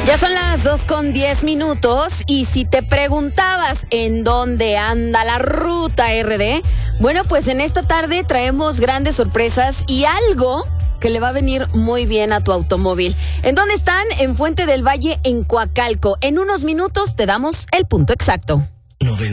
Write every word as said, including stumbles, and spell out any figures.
Ya son las dos con diez minutos y si te preguntabas en dónde anda la ruta R D, bueno, pues en esta tarde traemos grandes sorpresas y algo que le va a venir muy bien a tu automóvil. ¿En dónde están? En Fuente del Valle, en Coacalco. En unos minutos te damos el punto exacto. noventa